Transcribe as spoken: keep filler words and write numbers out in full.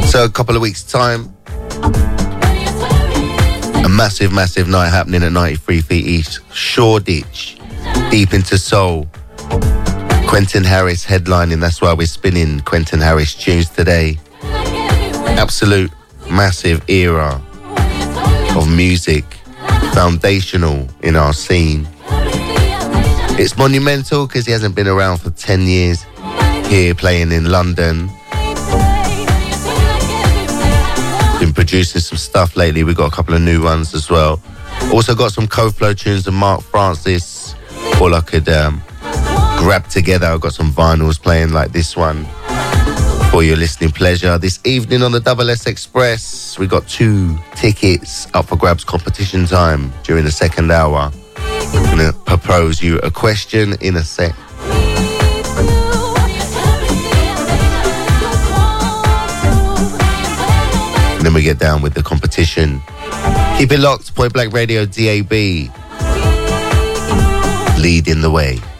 So a couple of weeks' time, a massive, massive night happening at ninety-three Feet East, Shoreditch, deep into soul. Quentin Harris headlining, that's why we're spinning Quentin Harris tunes today. Absolute massive era of music, foundational in our scene. It's monumental because he hasn't been around for ten years, here playing in London. Been producing some stuff lately. We got a couple of new ones as well. Also got some Co-Flow tunes and Mark Francis, all I could um, grab together. I've got some vinyls playing like this one for your listening pleasure. This evening on the Double S Express, we got two tickets up for grabs, competition time during the second hour. I'm going to propose you a question in a sec. And then we get down with the competition. Keep it locked, Point Blank Radio D A B, leading the way.